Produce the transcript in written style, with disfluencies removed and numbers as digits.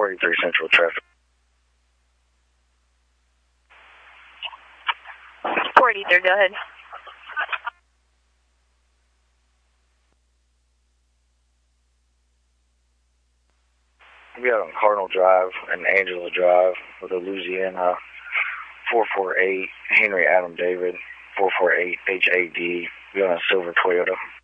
483 Central traffic. 483, go ahead. We out on Cardinal Drive and Angela Drive with a Louisiana 448 Henry Adam David 448 HAD. We on a silver Toyota.